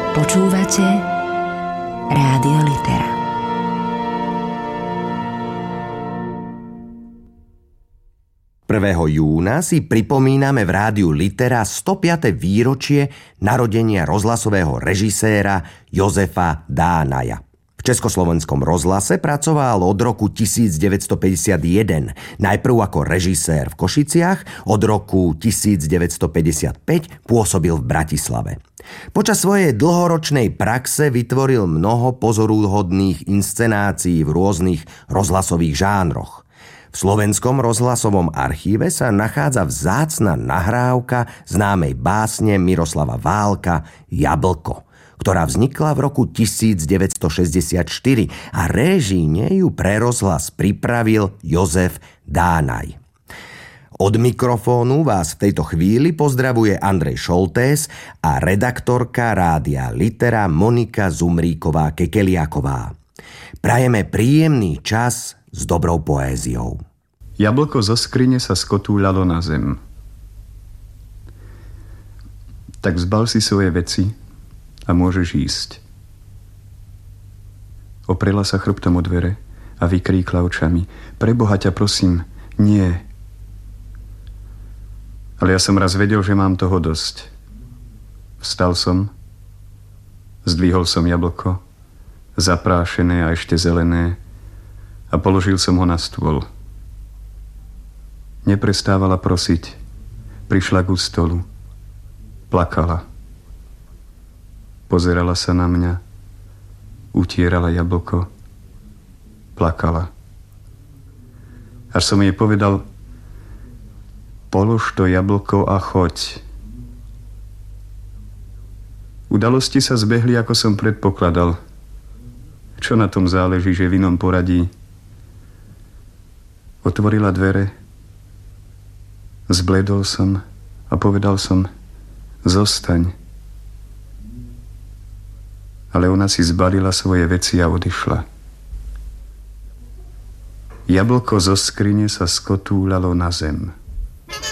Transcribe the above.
Počúvate Rádio Litera. Júna si pripomíname v Rádiu Litera 105. výročie narodenia rozhlasového režiséra Jozefa Dánaja. V Československom rozhlase pracoval od roku 1951, najprv ako režisér v Košiciach, od roku 1955 pôsobil v Bratislave. Počas svojej dlhoročnej praxe vytvoril mnoho pozoruhodných inscenácií v rôznych rozhlasových žánroch. V Slovenskom rozhlasovom archíve sa nachádza vzácna nahrávka známej básne Miroslava Válka Jablko, ktorá vznikla v roku 1964 a réžíne ju pre rozhlas pripravil Jozef Dánaj. Od mikrofónu vás v tejto chvíli pozdravuje Andrej Šoltés a redaktorka Rádia Litera Monika Zumríková-Kekeliaková. Prajeme príjemný čas s dobrou poéziou. Jablko zo skrine sa skotúľalo na zem. Tak zbal si svoje veci a môžeš ísť. Oprela sa chrbtom o dvere a vykríkla očami. Preboha ťa prosím, nie. Ale ja som raz vedel, že mám toho dosť. Vstal som, zdvihol som jablko, zaprášené a ešte zelené, a položil som ho na stôl. Neprestávala prosiť. Prišla ku stolu. Plakala. Pozerala sa na mňa. Utierala jablko. Plakala. Až som jej povedal: polož to jablko a choď. Udalosti sa zbehli, ako som predpokladal. Čo na tom záleží, že v inom poradí? Otvorila dvere, zbledol som a povedal som: zostaň. Ale ona si zbalila svoje veci a odišla. Jablko zo skrine sa skotúľalo na zem.